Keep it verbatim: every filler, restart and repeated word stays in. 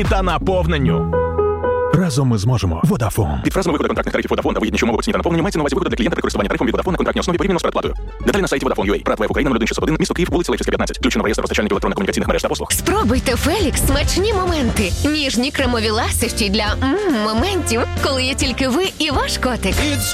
ціні та наповненню. Разом ми зможемо. Vodafone. Під фразами виходу контрактних тарифів Vodafone на вигідніші умови ціні та наповнення мається на увазі виходу для клієнта при користуванні тарифом від Vodafone на контрактній основі порівняно з передплатою. Деталі на сайті Vodafone крапка ю а. Прат Україна нуль один шістсот один, місто Київ, вулиця Левчинська, п'ятнадцять. Включено в реєстр розтачальників електронно-комунікаційних мереж та послуг. Спробуйте Фелікс смачні моменти. Ніжні кремові ласощі для м-м, моментів, коли є тільки ви і ваш котик.